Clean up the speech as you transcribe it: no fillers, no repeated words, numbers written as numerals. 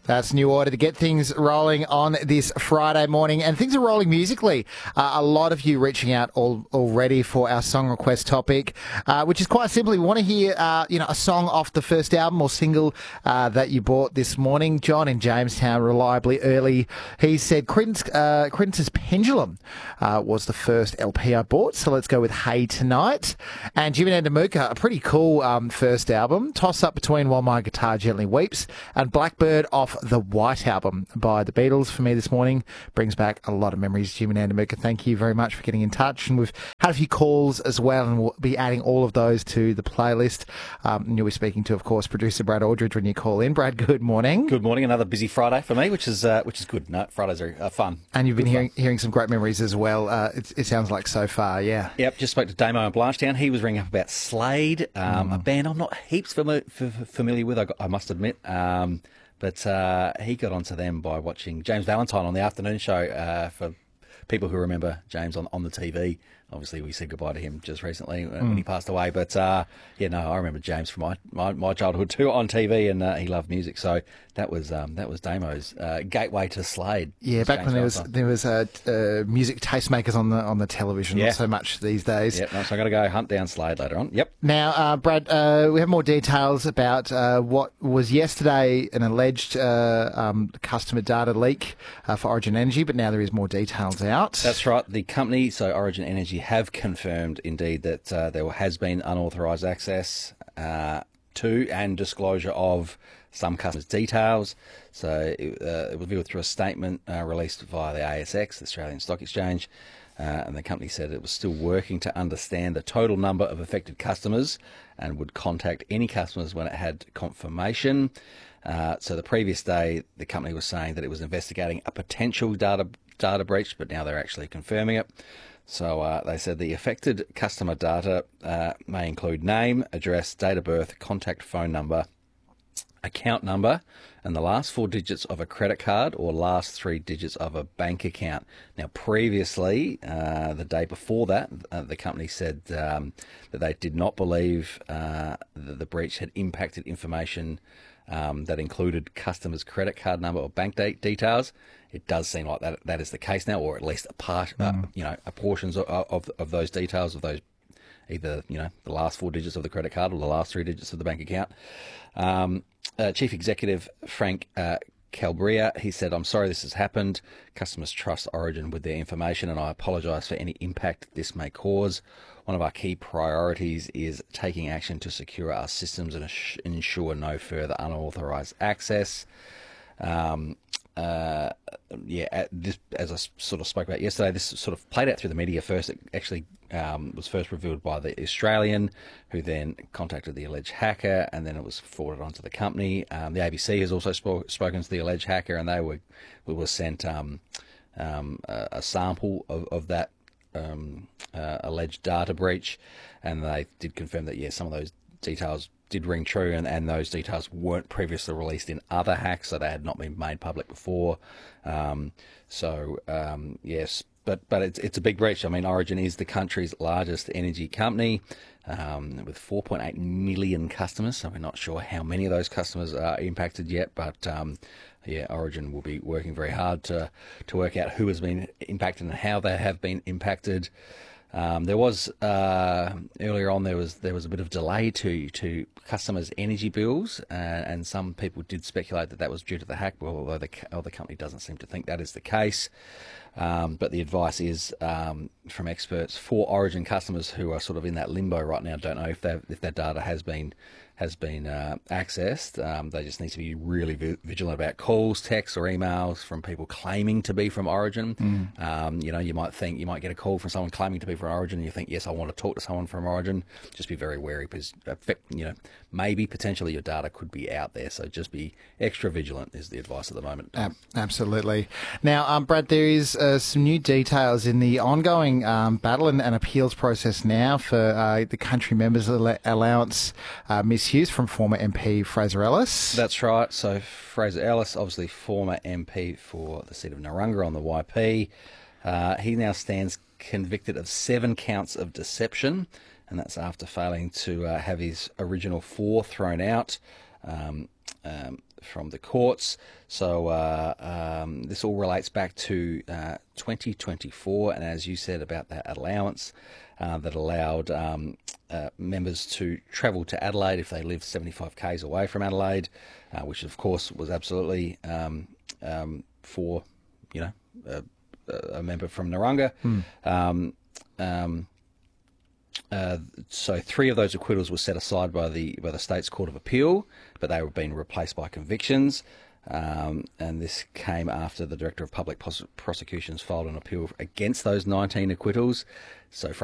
That's New Order to get things rolling on this Friday morning, and things are rolling musically. A lot of you reaching out already for our song request topic, which is quite simply we want to hear, a song off the first album or single that you bought this morning. John in Jamestown, reliably early, he said Credence's Pendulum was the first LP I bought, so let's go with Hey Tonight. And Jimmy Nandamuka, a pretty cool first album, toss up between While My Guitar Gently Weeps and Blackbird off the White Album by the Beatles for me this morning. Brings back a lot of memories. Jimmy Nandamuka, thank you very much for getting in touch. And we've had a few calls as well, and we'll be adding all of those to the playlist. And you'll be speaking to, of course, producer Brad Aldridge when you call in. Brad, good morning. Good morning. Another busy Friday for me, which is good. No, Fridays are fun. And you've been hearing some great memories as well. It sounds like so far, yeah. Yep, just spoke to Damo in Blanchetown. He was ringing up about Slade, a band I'm not heaps familiar with, I must admit. But he got onto them by watching James Valentine on the afternoon show. For people who remember James on the TV, obviously we said goodbye to him just recently when he passed away. But I remember James from my childhood too on TV, and he loved music. So that was Damo's gateway to Slade. Yeah, back when there was music tastemakers on the television, not so much these days. Yep, so I'm going to go hunt down Slade later on. Yep. Now, Brad, we have more details about what was yesterday an alleged customer data leak for Origin Energy, but now there is more details out. That's right. The company, so Origin Energy, have confirmed indeed that there has been unauthorised access to and disclosure of some customers' details. So it was revealed through a statement released via the ASX, the Australian Stock Exchange, and the company said it was still working to understand the total number of affected customers and would contact any customers when it had confirmation. So the previous day, the company was saying that it was investigating a potential data breach, but now they're actually confirming it. So they said the affected customer data may include name, address, date of birth, contact phone number, account number, and the last 4 digits of a credit card or last 3 digits of a bank account. Now, previously, the day before that, the company said that they did not believe that the breach had impacted information that included customers' credit card number or bank details. It does seem like that is the case now, or at least a part, a portions of those details of those, either the last 4 digits of the credit card or the last 3 digits of the bank account. Chief Executive Frank Calabria, he said, "I'm sorry this has happened. Customers trust Origin with their information, and I apologise for any impact this may cause. One of our key priorities is taking action to secure our systems and ensure no further unauthorised access." This, as I sort of spoke about yesterday, this sort of played out through the media first. It actually was first revealed by the Australian, who then contacted the alleged hacker, and then it was forwarded onto the company. The ABC has also spoken to the alleged hacker, and they were sent a sample of that alleged data breach, and they did confirm that some of those details did ring true, and those details weren't previously released in other hacks, so they had not been made public before. Yes, but it's a big breach. I mean, Origin is the country's largest energy company with 4.8 million customers, so we're not sure how many of those customers are impacted yet, but Origin will be working very hard to work out who has been impacted and how they have been impacted. There was earlier on there was a bit of delay to customers' energy bills, and some people did speculate that was due to the hack. Well, although the company doesn't seem to think that is the case. But the advice is from experts for Origin customers who are sort of in that limbo right now, don't know if their data has been accessed. They just need to be really vigilant about calls, texts, or emails from people claiming to be from Origin. You might get a call from someone claiming to be from Origin, and you think, yes, I want to talk to someone from Origin. Just be very wary because maybe potentially your data could be out there. So just be extra vigilant is the advice at the moment. Absolutely. Now, Brad, there is some new details in the ongoing battle and appeals process now for the country members allowance misuse from former MP Fraser Ellis. That's right. So Fraser Ellis, obviously former MP for the seat of Narungga on the YP, he now stands convicted of 7 counts of deception, and that's after failing to have his original 4 thrown out. the courts. So this all relates back to 2024, and as you said about that allowance that allowed members to travel to Adelaide if they lived 75 k's away from Adelaide, which of course was absolutely for a member from Narungga. So 3 of those acquittals were set aside by the State's Court of Appeal, but they were being replaced by convictions. And this came after the Director of Public Prosecutions filed an appeal against those 19 acquittals. So